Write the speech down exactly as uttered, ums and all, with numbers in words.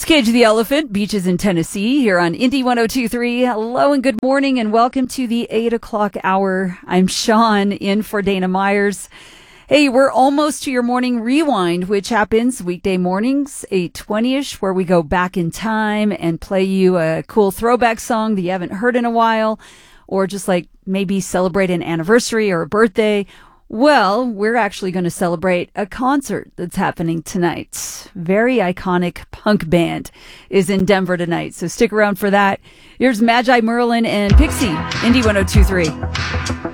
It's Cage the Elephant, Beaches in Tennessee, here on Indy one oh two point three. Hello and good morning and welcome to the eight o'clock hour. I'm Sean, in for Dana Myers. Hey, we're almost to your morning rewind, which happens weekday mornings, eight twenty-ish, where we go back in time and play you a cool throwback song that you haven't heard in a while, or just like maybe celebrate an anniversary or a birthday. Well, we're actually going to celebrate a concert that's happening tonight. Very iconic punk band is in Denver tonight, so stick around for that. Here's Magi Merlin and Pixie, Indy one oh two point three.